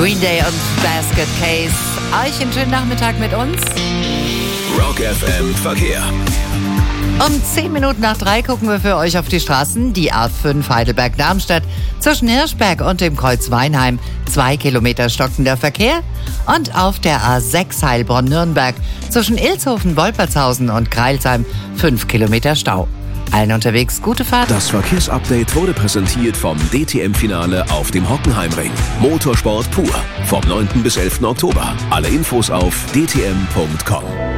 Green Day und Basket Case. Euch einen schönen Nachmittag mit uns. Rock FM Verkehr. Um 10 Minuten nach 3 gucken wir für euch auf die Straßen. Die A5 Heidelberg-Darmstadt zwischen Hirschberg und dem Kreuz Weinheim 2 Kilometer stockender Verkehr. Und auf der A6 Heilbronn-Nürnberg zwischen Ilshofen-Wolpertshausen und Crailsheim 5 Kilometer Stau. Allen unterwegs gute Fahrt. Das Verkehrsupdate wurde präsentiert vom DTM-Finale auf dem Hockenheimring. Motorsport pur. Vom 9. bis 11. Oktober. Alle Infos auf dtm.com.